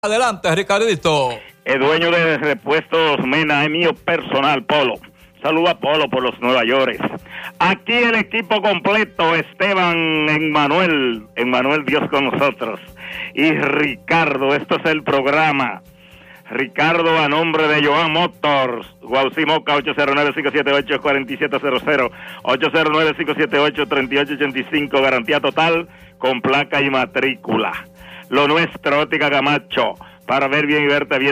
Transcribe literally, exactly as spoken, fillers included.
Adelante, Ricardito. El dueño de Repuestos Mena es mío personal, Polo. Saludo a Polo por los Nueva York. Aquí el equipo completo, Esteban, Emmanuel, Emmanuel Dios con nosotros. Y Ricardo, esto es el programa. Ricardo a nombre de Joan Motors, Guaucí Moca, ocho cero nueve, cinco siete ocho, cuatro siete cero cero, ocho cero nueve, cinco siete ocho, tres ocho ocho cinco, garantía total con placa y matrícula. Lo nuestro, Óptica Camacho, para ver bien y verte bien.